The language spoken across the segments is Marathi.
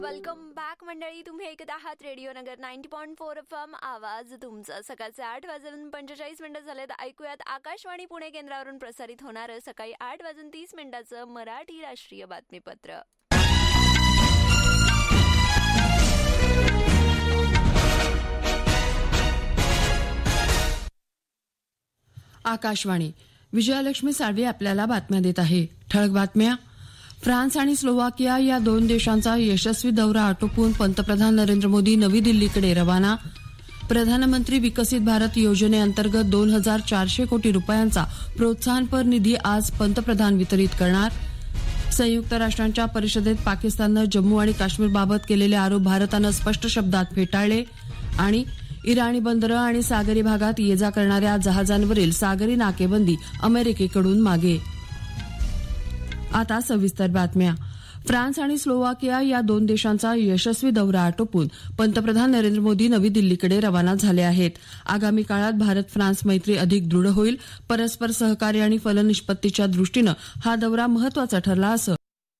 वेलकम बॅक मंडळी. तुम्ही ऐकत आहात रेडिओ नगर 90.4 FM. आवाज तुमचा. सकाळचे 8:45 झालेत. ऐकूयात आकाशवाणी पुणे केंद्रावरून प्रसारित होणारं सकाळी 8:30 मराठी राष्ट्रीय बातमीपत्र. आकाशवाणी. विजयालक्ष्मी साळवी आपल्याला बातम्या देत आहे. ठळक बातम्या. फ्रान्स आणि स्लोवाकिया या दोन देशांचा यशस्वी दौरा आटोपून पंतप्रधान नरेंद्र मोदी नवी दिल्लीकडे रवाना. प्रधानमंत्री विकसित भारत योजनेअंतर्गत 2,400 कोटी रुपयांचा प्रोत्साहनपर निधी आज पंतप्रधान वितरित करणार. संयुक्त राष्ट्रांच्या परिषदेत पाकिस्ताननं जम्मू आणि काश्मीरबाबत केलेले आरोप भारतानं स्पष्ट शब्दात फेटाळले. आणि इराणी बंदरं आणि सागरी भागात ये जा करणाऱ्या जहाजांवरील सागरी नाकेबंदी अमेरिकेकडून मागे. आता सविस्तर बातम्या. फ्रान्स आणि स्लोवाकिया या दोन देशांचा यशस्वी दौरा आटोपून पंतप्रधान नरेंद्र मोदी नवी दिल्लीकडे रवाना झाले आहेत. आगामी काळात भारत फ्रान्स मैत्री अधिक दृढ होईल. परस्पर सहकार्य आणि फलनिष्पत्तीच्या दृष्टीनं हा दौरा महत्वाचा ठरला असं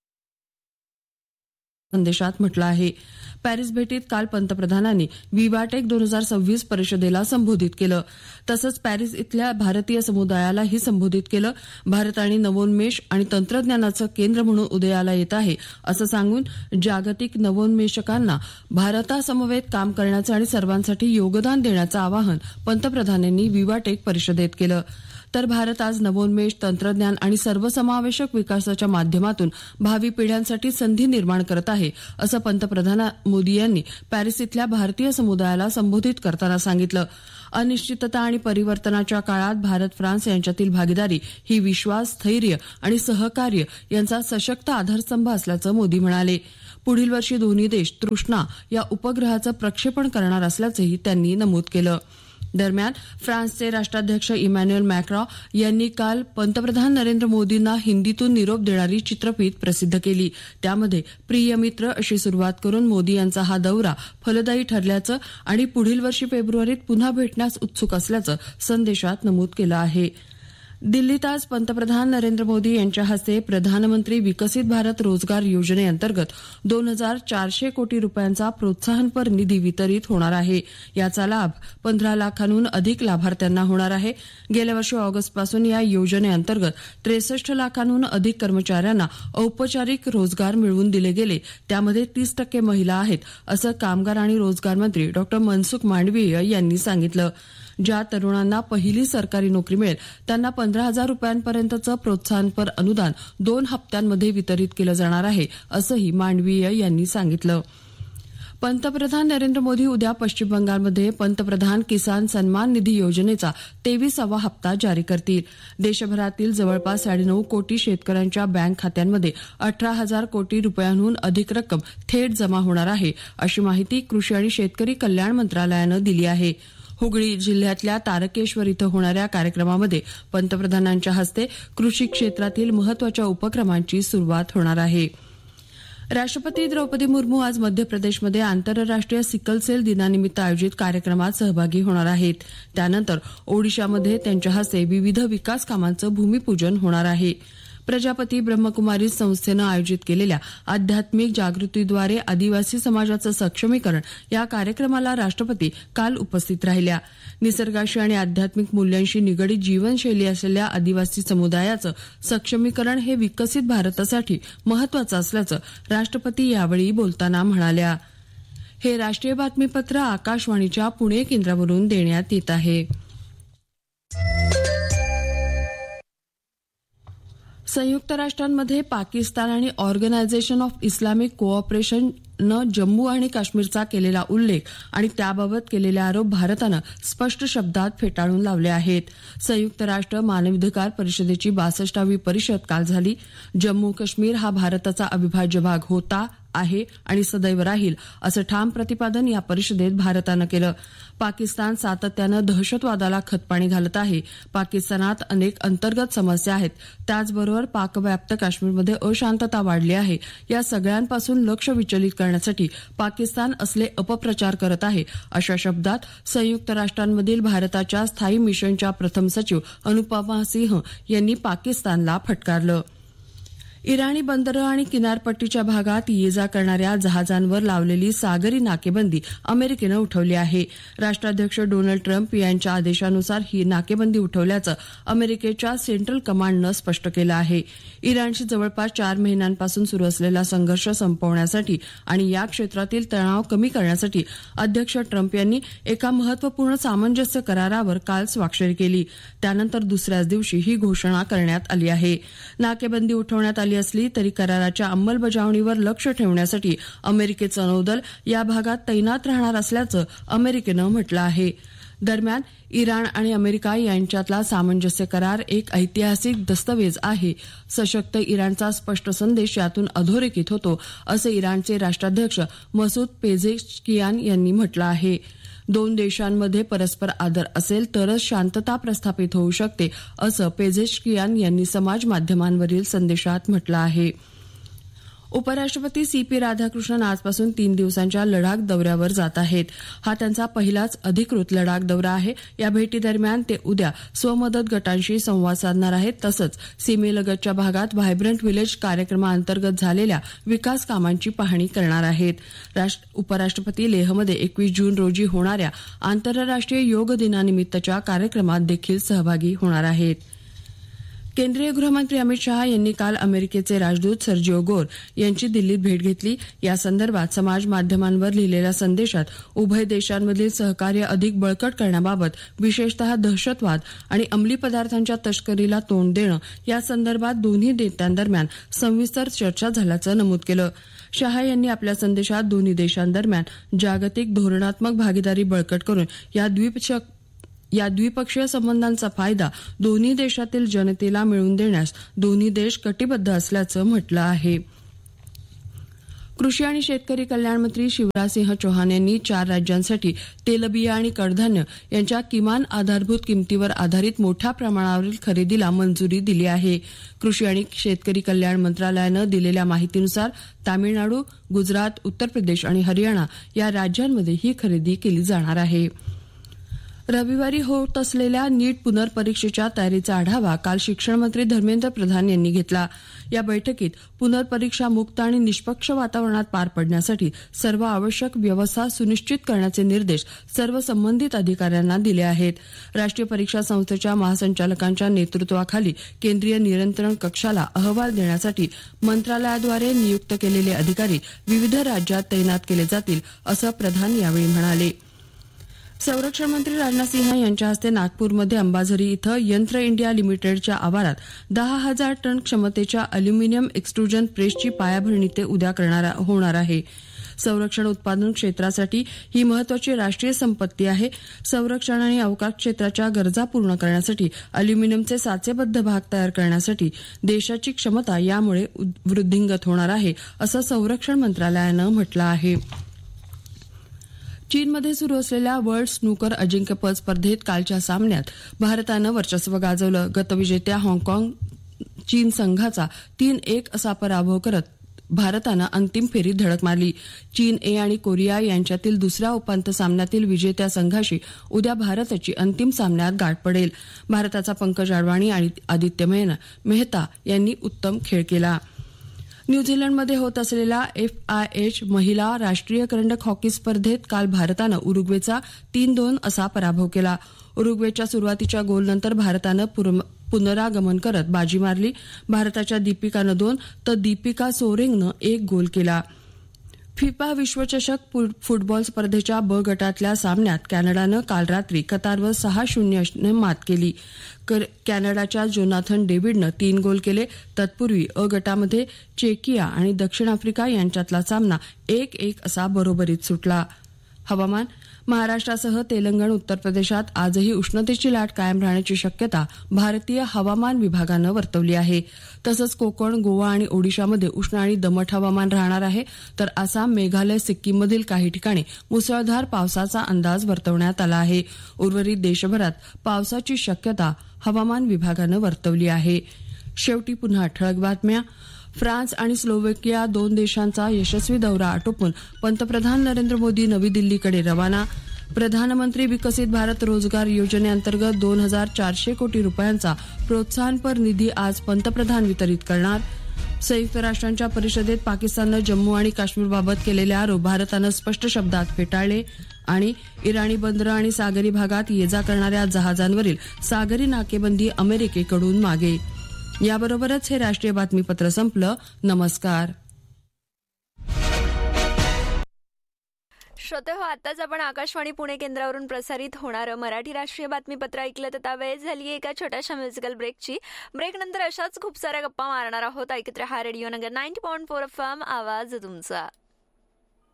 संदेशात म्हटलं आहे. पॅरिस भेटीत काल पंतप्रधानांनी विवाटेक 2026 परिषदेला संबोधित केलं. तसंच पॅरिस इथल्या भारतीय समुदायालाही संबोधित केलं. भारत आणि नवोन्मेष आणि तंत्रज्ञानाचं केंद्र म्हणून उदयाला येत आहे असं सांगून जागतिक नवोन्मेषकांना भारतासमवेत काम करण्याचं आणि सर्वांसाठी योगदान देण्याचं आवाहन पंतप्रधानांनी विवाटेक परिषदेत केलं. तर भारत आज नवोन्मेष, तंत्रज्ञान आणि सर्वसमावेशक विकासाच्या माध्यमातून भावी पिढ्यांसाठी संधी निर्माण करत आहे असं पंतप्रधान मोदी यांनी पॅरिस इथल्या भारतीय समुदायाला संबोधित करताना सांगितलं. अनिश्चितता आणि परिवर्तनाच्या काळात भारत फ्रान्स यांच्यातील भागीदारी ही विश्वास, स्थैर्य आणि सहकार्य यांचा सशक्त आधारस्तंभ असल्याचं मोदी म्हणाले. पुढील वर्षी दोन्ही देश तृष्णा या उपग्रहाचं प्रक्षेपण करणार असल्याचंही त्यांनी नमूद केलं. दरम्यान फ्रान्सचे राष्ट्राध्यक्ष इमॅन्युएल मॅक्रॉ यांनी काल पंतप्रधान नरेंद्र मोदींना हिंदीतून निरोप देणारी चित्रफीत प्रसिद्ध केली. त्यामध्ये प्रिय मित्र अशी सुरुवात करून मोदी यांचा हा दौरा फलदायी ठरल्याचं आणि पुढील वर्षी फेब्रुवारीत पुन्हा भेटण्यास उत्सुक असल्याचं संदेशात नमूद केलं आहे. दिल्लीत आज पंतप्रधान नरेंद्र मोदी यांच्या हस्ते प्रधानमंत्री विकसित भारत रोजगार योजनेअंतर्गत 2,400 कोटी रुपयांचा प्रोत्साहनपर निधी वितरित होणार आहे. याचा लाभ 15 लाखांहून अधिक लाभार्थ्यांना होणार आहे. गेल्या वर्षी ऑगस्टपासून या योजनेअंतर्गत 63 लाखांहून अधिक कर्मचाऱ्यांना औपचारिक रोजगार मिळवून दिले गेले. त्यामध्ये 30% महिला आहेत असं कामगार आणि रोजगार मंत्री डॉ. मनसुख मांडवीय यांनी सांगितलं. ज्या तरुणांना पहिली सरकारी नोकरी मिळेल त्यांना 15,000 रुपयांपर्यंतचं प्रोत्साहनपर अनुदान 2 हप्त्यांमध्ये वितरित केलं जाणार आहे असंही मांडवीय यांनी सांगितलं. पंतप्रधान नरेंद्र मोदी उद्या पश्चिम बंगालमध्ये पंतप्रधान किसान सन्मान निधी योजनेचा 23वा हप्ता जारी करतील. देशभरातील जवळपास 9.5 कोटी शेतकऱ्यांच्या बँक खात्यांमध्ये 18,000 कोटी रुपयांहून अधिक रक्कम थेट जमा होणार आहे अशी माहिती कृषी आणि शेतकरी कल्याण मंत्रालयानं दिली आहे. हुगळी जिल्ह्यातल्या तारकेश्वर इथं होणाऱ्या कार्यक्रमामध्ये पंतप्रधानांच्या हस्ते कृषी क्षेत्रातील महत्वाच्या उपक्रमांची सुरुवात होणार आहे. राष्ट्रपती द्रौपदी मुर्मू आज मध्य प्रदेशमध्ये आंतरराष्ट्रीय सिकलसेल दिनानिमित्त आयोजित कार्यक्रमात सहभागी होणार आहेत. त्यानंतर ओडिशामध्ये त्यांच्या हस्ते विविध विकास कामांचं भूमिपूजन होणार आहे. प्रजापती ब्रह्मकुमारी संस्थेनं आयोजित केलेल्या आध्यात्मिक जागृतीद्वारे आदिवासी समाजाचं सक्षमीकरण या कार्यक्रमाला राष्ट्रपती काल उपस्थित राहिल्या. निसर्गाशी आणि आध्यात्मिक मूल्यांशी निगडीत जीवनशैली असलेल्या आदिवासी समुदायाचं सक्षमीकरण हे विकसित भारतासाठी महत्वाचं असल्याचं राष्ट्रपती यावेळी बोलताना म्हणाल्या. हे राष्ट्रीय बातमीपत्र आकाशवाणीच्या पुणे केंद्रावरून देण्यात येत आहे. संयुक्त राष्ट्रांमध्ये पाकिस्तान आणि ऑर्गनायझेशन ऑफ इस्लामिक कोऑपरेशननं जम्मू आणि काश्मीरचा केलेला उल्लेख आणि त्याबाबत केलेले आरोप भारतानं स्पष्ट शब्दात फेटाळून लावले आहेत. संयुक्त राष्ट्र मानवाधिकार परिषदेची 62वी परिषद काल झाली. जम्मू काश्मीर हा भारताचा अविभाज्य भाग होता, आहे आणि सदैव राहील असं ठाम प्रतिपादन या परिषदेत भारतानं केलं. पाकिस्तान सातत्यानं दहशतवादाला खतपाणी घालत आहे. पाकिस्तानात अनेक अंतर्गत समस्या आहेत. त्याचबरोबर पाकव्याप्त काश्मीरमध्ये अशांतता वाढली आहे. या सगळ्यांपासून लक्ष विचलित करण्यासाठी पाकिस्तान असले अपप्रचार करत आहे अशा शब्दात संयुक्त राष्ट्रांमधील भारताच्या स्थायी मिशनच्या प्रथम सचिव अनुपमा सिंह यांनी पाकिस्तानला फटकारलं. इराणी बंदरं आणि किनारपट्टीच्या भागात ये जा करणाऱ्या जहाजांवर लावलेली सागरी नाकेबंदी अमेरिकेनं उठवली आहे. राष्ट्राध्यक्ष डोनाल्ड ट्रम्प यांच्या आदेशानुसार ही नाकेबंदी उठवल्याचं अमेरिकेच्या सेंट्रल कमांडनं स्पष्ट केलं आहे. इराणशी जवळपास 4 महिन्यांपासून सुरू असलेला संघर्ष संपवण्यासाठी आणि या क्षेत्रातील तणाव कमी करण्यासाठी अध्यक्ष ट्रम्प यांनी एका महत्वपूर्ण सामंजस्य करारावर काल स्वाक्षरी केली. त्यानंतर दुसऱ्याच दिवशी ही घोषणा करण्यात आली आहे. नाकेबंदी उठवण्यात आली असली तरी कराराच्या अंमलबजावणीवर लक्ष ठेवण्यासाठी अमेरिकेचं नौदल या भागात तैनात राहणार असल्याचं अमेरिकेनं म्हटलं आहे. दरम्यान इराण आणि अमेरिका यांच्यातला सामंजस्य करार एक ऐतिहासिक दस्तऐवज आहे. सशक्त इराणचा स्पष्ट संदेश यातून अधोरेखित होतो असं इराणचे राष्ट्राध्यक्ष मसूद पेझेशकियान यांनी म्हटलं आहे. 2 देशांमध्ये परस्पर आदर असेल तरच शांतता प्रस्थापित होऊ शकते असं पेझेशकियान यांनी समाज माध्यमांवरील संदेशात म्हटलं आहे. उपराष्ट्रपती सीपी राधाकृष्णन आजपासून 3 दिवसांच्या लडाख दौऱ्यावर जात आहेत. हा त्यांचा पहिलाच अधिकृत लडाख दौरा आहे. या भेटीदरम्यान ते उद्या स्वमदत गटांशी संवाद साधणार आहेत. तसंच सीमेलगतच्या भागात व्हायब्रंट विलेज कार्यक्रमाअंतर्गत झालेल्या विकास कामांची पाहणी करणार आहेत. उपराष्ट्रपती लेहमध्ये 21 जून रोजी होणाऱ्या आंतरराष्ट्रीय योग दिनानिमित्तच्या कार्यक्रमात देखील सहभागी होणार आहेत. केंद्रीय गृहमंत्री अमित शहा यांनी काल अमेरिकेचे राजदूत सर्जिओ गोर यांची दिल्लीत भेट घेतली. या संदर्भात समाज माध्यमांवर लिहिलेल्या संदेशात उभय देशांमधील सहकार्य अधिक बळकट करण्याबाबत विशेषतः दहशतवाद आणि अंमली पदार्थांच्या तस्करीला तोंड देणं या संदर्भात दोन्ही नेत्यांदरम्यान सविस्तर चर्चा झाल्याचं नमूद केलं. शहा यांनी आपल्या संदेशात दोन्ही देशांदरम्यान जागतिक धोरणात्मक भागीदारी बळकट करून या द्विपक्षीय संबंधांचा फायदा दोन्ही देशातील जनतेला मिळवून देण्यास दोन्ही देश कटिबद्ध असल्याचं म्हटलं आहे. कृषी आणि शेतकरी कल्याण मंत्री शिवराजसिंह चौहान यांनी 4 राज्यांसाठी तेलबिया आणि कडधान्य यांच्या किमान आधारभूत किमतीवर आधारित मोठ्या प्रमाणावरील खरेदीला मंजुरी दिली आहे. कृषी आणि शेतकरी कल्याण मंत्रालयानं दिलेल्या माहितीनुसार तामिळनाडू, गुजरात, उत्तर प्रदेश आणि हरियाणा या राज्यांमध्ये ही खरेदी केली जाणार आहे. रविवारी होत असलेल्या नीट पुनर्परीक्षेच्या तयारीचा आढावा काल शिक्षण मंत्री धर्मेंद्र प्रधान यांनी घेतला. या बैठकीत पुनर्परीक्षा मुक्त आणि निष्पक्ष वातावरणात पार पडण्यासाठी सर्व आवश्यक व्यवस्था सुनिश्चित करण्याचे निर्देश सर्व संबंधित अधिकाऱ्यांना दिले आहेत. राष्ट्रीय परीक्षा संस्थेच्या महासंचालकांच्या नेतृत्वाखाली केंद्रीय नियंत्रण कक्षाला अहवाल देण्यासाठी मंत्रालयाद्वारे नियुक्त केलेले अधिकारी विविध राज्यात तैनात केले जातील असं प्रधान यावेळी म्हणाले. संरक्षण मंत्री राजनाथ सिंह यांच्या हस्ते नागपूरमध्ये अंबाझरी इथं यंत्र इंडिया लिमिटेडच्या आवारात 10,000 टन क्षमतेच्या अॅल्युमिनियम एक्सट्रुजन प्रेसची पायाभरणी ते उद्या होणार आहे. संरक्षण उत्पादन क्षेत्रासाठी ही महत्वाची राष्ट्रीय संपत्ती आहे. संरक्षण आणि अवकाश क्षेत्राच्या गरजा पूर्ण करण्यासाठी अॅल्युमिनियमचे साचेबद्ध भाग तयार करण्यासाठी देशाची क्षमता यामुळे वृद्धिंगत होणार आहे असं संरक्षण मंत्रालयानं म्हटलं आहे. चीनमध्ये सुरू असलेल्या वर्ल्ड स्नूकर अजिंक्यपद स्पर्धेत कालच्या सामन्यात भारतानं वर्चस्व गाजवलं. गतविजेत्या हाँगकाँग चीन संघाचा 3-1 असा पराभव करत भारतानं अंतिम फेरीत धडक मारली. चीन ए आणि कोरिया यांच्यातील दुसऱ्या उपांत्य सामन्यातील विजेत्या संघाशी उद्या भारताची अंतिम सामन्यात गाठ पडेल. भारताचा पंकज अडवाणी आणि आदित्य मेहता यांनी उत्तम खेळ केला. न्यूझीलंडमध्ये होत असलेल्या FIH महिला राष्ट्रीय करंडक हॉकी स्पर्धेत काल भारतानं उरुग्वेचा 3-2 असा पराभव केला. उरुग्वेच्या सुरुवातीच्या गोलनंतर भारतानं पुनरागमन करत बाजी मारली. भारताच्या दीपिकानं 2 तर दीपिका सोरेंगनं 1 गोल केला. फिफा विश्वचषक फुटबॉल स्पर्धेच्या ब गटातल्या सामन्यात कॅनडानं काल रात्री कतारवर 6-0 मात केली. कॅनडाच्या जोनाथन डेव्हिडनं 3 गोल केले. तत्पूर्वी अ गटामध्ये चेकिया आणि दक्षिण आफ्रिका यांच्यातला सामना 1-1 असा बरोबरीत सुटला. हवामान. महाराष्ट्रासह तेलंगण, उत्तर प्रदेशात आजही उष्णतेची लाट कायम राहण्याची शक्यता भारतीय हवामान विभागानं वर्तवली आहे. तसंच कोकण, गोवा आणि ओडिशामध्ये उष्ण आणि दमट हवामान राहणार आहे. तर आसाम, मेघालय, सिक्कीममधील काही ठिकाणी मुसळधार पावसाचा अंदाज वर्तवण्यात आला आहे. उर्वरित देशभरात पावसाची शक्यता हवामान विभागानं वर्तवली आहे. शेवटी पुन्हा ठळक बातम्या. फ्रान्स आणि स्लोवेकिया 2 देशांचा यशस्वी दौरा आटोपून पंतप्रधान नरेंद्र मोदी नवी दिल्लीकडे रवाना. प्रधानमंत्री विकसित भारत रोजगार योजनेअंतर्गत 2,400 कोटी रुपयांचा प्रोत्साहनपर निधी आज पंतप्रधान वितरित करणार. संयुक्त राष्ट्रांच्या परिषदेत पाकिस्ताननं जम्मू आणि काश्मीरबाबत केलेले आरोप भारतानं स्पष्ट शब्दात फेटाळले. आणि इराणी बंदरं आणि सागरी भागात ये जा करणाऱ्या जहाजांवरील सागरी नाकेबंदी अमेरिकेकडून मागे. याबरोबरच हे राष्ट्रीय बातमीपत्र संपलं. नमस्कार. श्रोते हो, आताच आपण आकाशवाणी पुणे केंद्रावरून प्रसारित होणारं मराठी राष्ट्रीय बातमीपत्र ऐकलं. तर आता वेळ झाली एका छोट्याशा म्युझिकल ब्रेकची. ब्रेकनंतर अशाच खूप साऱ्या गप्पा मारणार आहोत. ऐकत रहा रेडिओ नगर 90.4 FM, आवाज तुमचा.